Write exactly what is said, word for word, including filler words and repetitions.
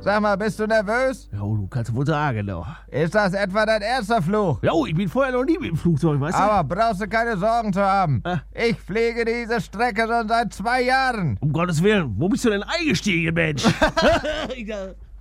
Sag mal, bist du nervös? Jo, du kannst wohl sagen, doch. Ist das etwa dein erster Flug? Jo, ich bin vorher noch nie mit dem Flugzeug, weißt du? Aber brauchst du keine Sorgen zu haben. Ah. Ich fliege diese Strecke schon seit zwei Jahren. Um Gottes Willen, wo bist du denn eingestiegen, Mensch? Ich, äh,